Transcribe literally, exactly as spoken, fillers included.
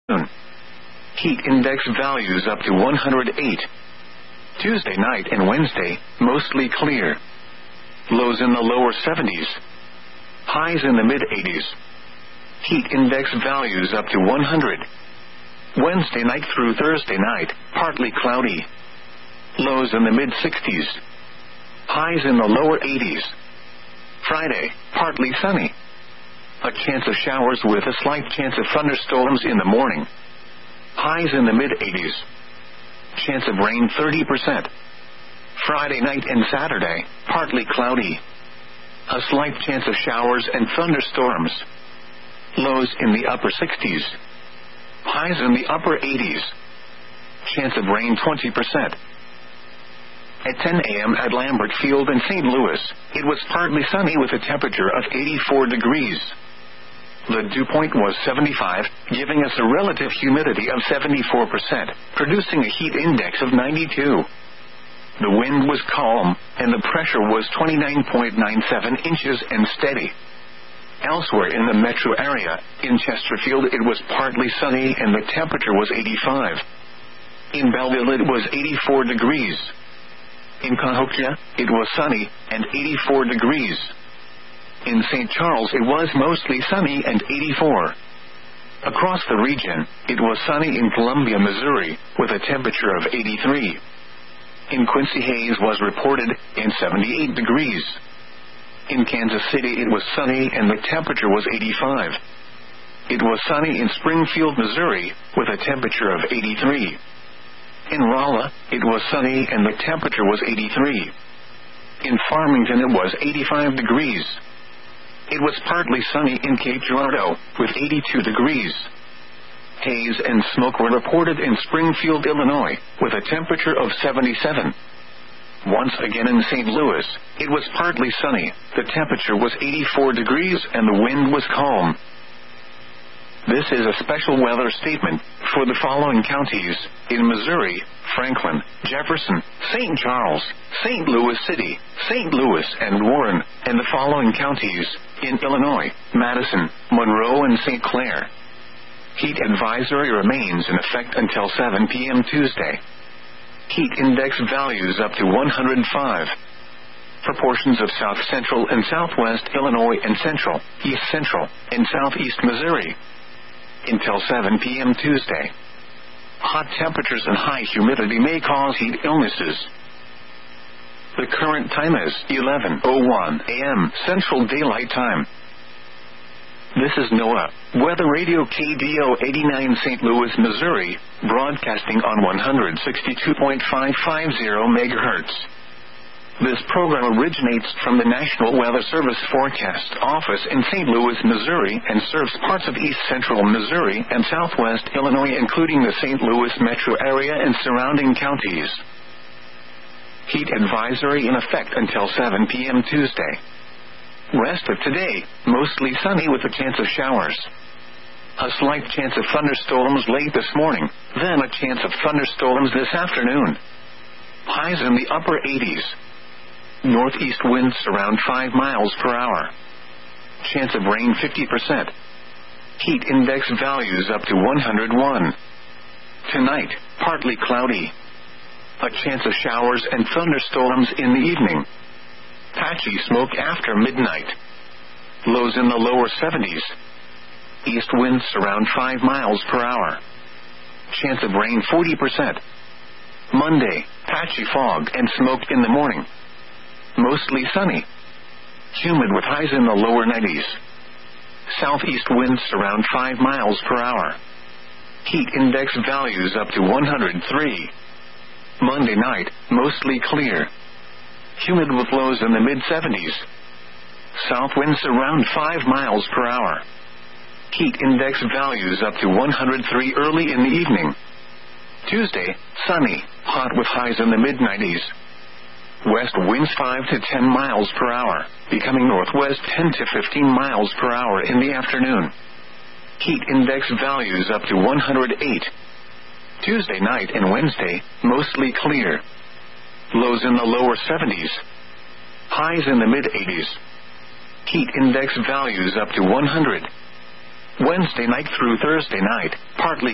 Heat index values up to one hundred eight. Tuesday night and Wednesday, mostly clear. Lows in the lower seventies. Highs in the mid-eighties. Heat index values up to one hundred. Wednesday night through Thursday night, partly cloudy. Lows in the mid-sixties. Highs in the lower eighties. Friday, partly sunny. A chance of showers with a slight chance of thunderstorms in the morning. Highs in the mid-eighties. Chance of rain thirty percent. Friday night and Saturday, partly cloudy. A slight chance of showers and thunderstorms. Lows in the upper sixties. Highs in the upper eighties. Chance of rain twenty percent. At ten a.m. at Lambert Field in Saint Louis, it was partly sunny with a temperature of eighty-four degrees. The dew point was seventy-five, giving us a relative humidity of seventy-four percent, producing a heat index of ninety-two. The wind was calm, and the pressure was twenty-nine point nine seven inches and steady. Elsewhere in the metro area, in Chesterfield it was partly sunny and the temperature was eighty-five. In Belleville it was eighty-four degrees. In Cahokia, it was sunny and eighty-four degrees. In Saint Charles it was mostly sunny and eighty-four. Across the region, it was sunny in Columbia, Missouri, with a temperature of eighty-three. In Quincy, haze was reported in seventy-eight degrees. In Kansas City it was sunny and the temperature was eighty-five. It was sunny in Springfield, Missouri, with a temperature of eighty-three. In Rolla, it was sunny and the temperature was eighty-three. In Farmington it was eighty-five degrees. It was partly sunny in Cape Girardeau, with eighty-two degrees. Haze and smoke were reported in Springfield, Illinois, with a temperature of seventy-seven. Once again in Saint Louis, it was partly sunny, the temperature was eighty-four degrees and the wind was calm. This is a special weather statement for the following counties: in Missouri, Franklin, Jefferson, Saint Charles, Saint Louis City, Saint Louis and Warren, and the following counties: in Illinois, Madison, Monroe and Saint Clair. Heat advisory remains in effect until seven p.m. Tuesday. Heat index values up to one hundred five. For portions of south central and southwest Illinois and central, east central, and southeast Missouri. Until seven p.m. Tuesday. Hot temperatures and high humidity may cause heat illnesses. The current time is eleven oh one a.m. Central Daylight Time. This is NOAA Weather Radio K D O eighty-nine Saint Louis, Missouri, broadcasting on one sixty-two point five five zero megahertz. This program originates from the National Weather Service Forecast Office in Saint Louis, Missouri, and serves parts of east central Missouri and southwest Illinois, including the Saint Louis metro area and surrounding counties. Heat advisory in effect until seven p.m. Tuesday. Rest of today, mostly sunny with a chance of showers. A slight chance of thunderstorms late this morning, then a chance of thunderstorms this afternoon. Highs in the upper eighties. Northeast winds around five miles per hour. Chance of rain fifty percent. Heat index values up to one hundred one. Tonight, partly cloudy. A chance of showers and thunderstorms in the evening. Patchy smoke after midnight. Lows in the lower seventies. East winds around five miles per hour. Chance of rain forty percent. Monday, patchy fog and smoke in the morning. Mostly sunny. Humid with highs in the lower nineties. Southeast winds around five miles per hour. Heat index values up to one hundred three. Monday night, mostly clear. Humid with lows in the mid-seventies. South winds around five miles per hour. Heat index values up to one hundred three early in the evening. Tuesday, sunny, hot with highs in the mid-nineties. West winds five to ten miles per hour, becoming northwest ten to fifteen miles per hour in the afternoon. Heat index values up to one hundred eight. Tuesday night and Wednesday, mostly clear. Lows in the lower seventies. Highs in the mid-eighties. Heat index values up to one hundred. Wednesday night through Thursday night, partly